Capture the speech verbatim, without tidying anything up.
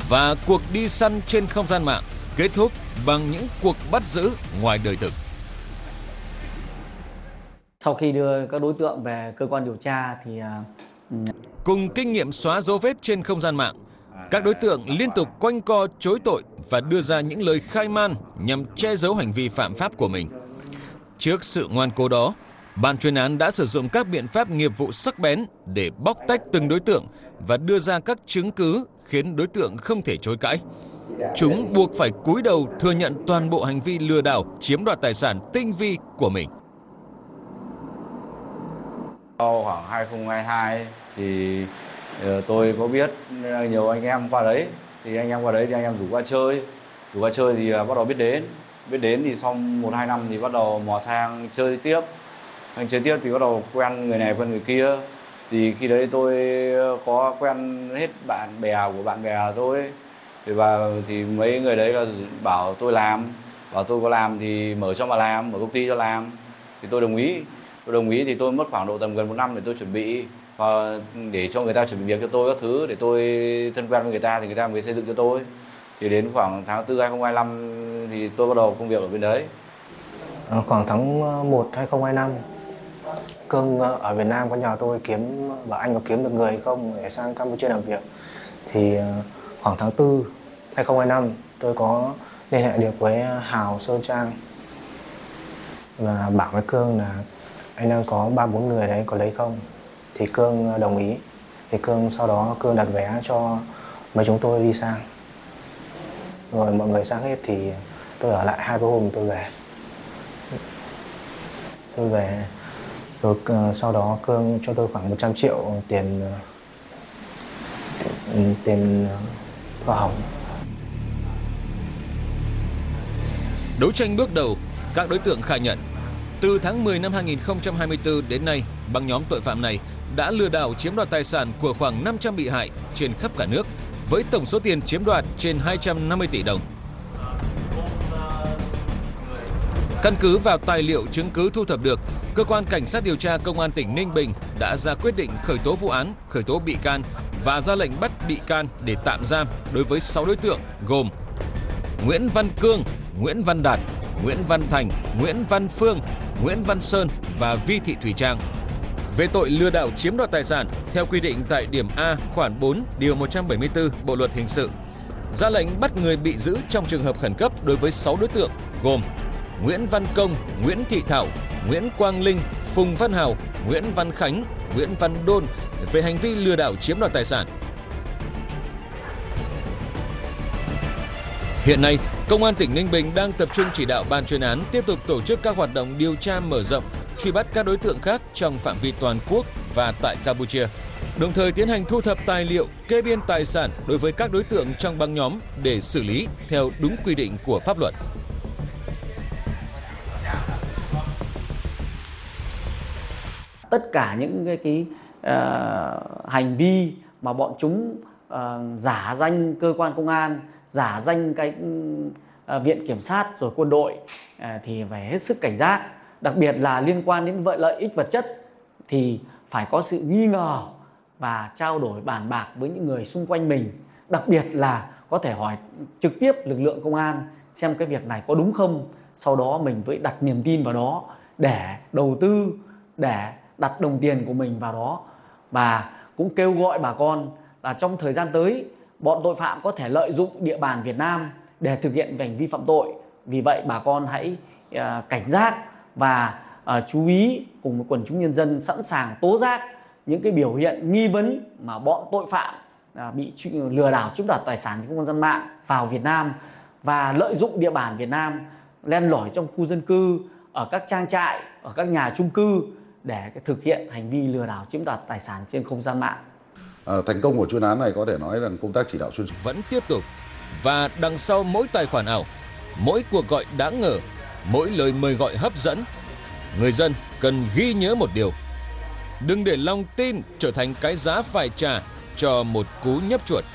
Và cuộc đi săn trên không gian mạng kết thúc bằng những cuộc bắt giữ ngoài đời thực. Sau khi đưa các đối tượng về cơ quan điều tra thì cùng kinh nghiệm xóa dấu vết trên không gian mạng, các đối tượng liên tục quanh co chối tội và đưa ra những lời khai man nhằm che giấu hành vi phạm pháp của mình. Trước sự ngoan cố đó, ban chuyên án đã sử dụng các biện pháp nghiệp vụ sắc bén để bóc tách từng đối tượng và đưa ra các chứng cứ khiến đối tượng không thể chối cãi. Chúng buộc phải cúi đầu thừa nhận toàn bộ hành vi lừa đảo, chiếm đoạt tài sản tinh vi của mình. Sau khoảng hai không hai hai thì tôi có biết nhiều anh em qua đấy, thì anh em qua đấy thì anh em rủ qua chơi, rủ qua chơi thì bắt đầu biết đến, biết đến thì sau một hai năm thì bắt đầu mò sang chơi tiếp, anh chơi tiếp thì bắt đầu quen người này quen người kia, thì khi đấy tôi có quen hết bạn bè của bạn bè tôi, thì vào thì mấy người đấy là bảo tôi làm, bảo tôi có làm thì mở cho mà làm, mở công ty cho làm, thì tôi đồng ý. Tôi đồng ý thì tôi mất khoảng độ tầm gần một năm để tôi chuẩn bị và để cho người ta chuẩn bị việc cho tôi các thứ, để tôi thân quen với người ta thì người ta mới xây dựng cho tôi. Thì đến khoảng tháng tư hai không hai lăm thì tôi bắt đầu công việc ở bên đấy. Khoảng tháng một hai không hai năm, Cương ở Việt Nam có nhờ tôi kiếm, bảo anh có kiếm được người không để sang Campuchia làm việc. Thì khoảng tháng tư hai không hai năm tôi có liên hệ được với Hào Sơn Trang và bảo với Cương là anh đang có ba bốn người đấy, có lấy không? Thì Cương đồng ý. Thì Cương sau đó Cương đặt vé cho mấy chúng tôi đi sang. Rồi mọi người sang hết thì tôi ở lại hai cái hôm tôi về. Tôi về rồi sau đó Cương cho tôi khoảng một trăm triệu tiền tiền, tiền hoa hồng. Đấu tranh bước đầu, các đối tượng khai nhận từ tháng mười năm hai nghìn không trăm hai mươi tư đến nay, băng nhóm tội phạm này đã lừa đảo chiếm đoạt tài sản của khoảng năm trăm bị hại trên khắp cả nước với tổng số tiền chiếm đoạt trên hai trăm năm mươi tỷ đồng. Căn cứ vào tài liệu chứng cứ thu thập được, Cơ quan Cảnh sát điều tra Công an tỉnh Ninh Bình đã ra quyết định khởi tố vụ án, khởi tố bị can và ra lệnh bắt bị can để tạm giam đối với sáu đối tượng gồm Nguyễn Văn Cương, Nguyễn Văn Đạt, Nguyễn Văn Thành, Nguyễn Văn Phương, Nguyễn Văn Sơn và Vi Thị Thùy Trang về tội lừa đảo chiếm đoạt tài sản theo quy định tại điểm A khoản bốn điều một trăm bảy mươi tư Bộ luật hình sự. Ra lệnh bắt người bị giữ trong trường hợp khẩn cấp đối với sáu đối tượng gồm Nguyễn Văn Công, Nguyễn Thị Thảo, Nguyễn Quang Linh, Phùng Văn Hào, Nguyễn Văn Khánh, Nguyễn Văn Đôn về hành vi lừa đảo chiếm đoạt tài sản. Hiện nay, Công an tỉnh Ninh Bình đang tập trung chỉ đạo ban chuyên án tiếp tục tổ chức các hoạt động điều tra mở rộng, truy bắt các đối tượng khác trong phạm vi toàn quốc và tại Campuchia, đồng thời tiến hành thu thập tài liệu, kê biên tài sản đối với các đối tượng trong băng nhóm để xử lý theo đúng quy định của pháp luật. Tất cả những cái, cái uh, hành vi mà bọn chúng uh, giả danh cơ quan công an, giả danh cái uh, viện kiểm sát rồi quân đội uh, thì phải hết sức cảnh giác. Đặc biệt là liên quan đến lợi ích vật chất thì phải có sự nghi ngờ và trao đổi bàn bạc với những người xung quanh mình. Đặc biệt là có thể hỏi trực tiếp lực lượng công an xem cái việc này có đúng không. Sau đó mình phải đặt niềm tin vào đó để đầu tư, để đặt đồng tiền của mình vào đó. Và cũng kêu gọi bà con là trong thời gian tới bọn tội phạm có thể lợi dụng địa bàn Việt Nam để thực hiện hành vi phạm tội. Vì vậy bà con hãy uh, cảnh giác và uh, chú ý cùng với quần chúng nhân dân sẵn sàng tố giác những cái biểu hiện nghi vấn mà bọn tội phạm uh, bị lừa đảo chiếm đoạt tài sản trên không gian mạng vào Việt Nam và lợi dụng địa bàn Việt Nam, len lỏi trong khu dân cư, ở các trang trại, ở các nhà chung cư để thực hiện hành vi lừa đảo chiếm đoạt tài sản trên không gian mạng. À, thành công của chuyên án này có thể nói rằng công tác chỉ đạo xuyên suốt vẫn tiếp tục, và đằng sau mỗi tài khoản ảo, mỗi cuộc gọi đáng ngờ, mỗi lời mời gọi hấp dẫn, người dân cần ghi nhớ một điều: đừng để lòng tin trở thành cái giá phải trả cho một cú nhấp chuột.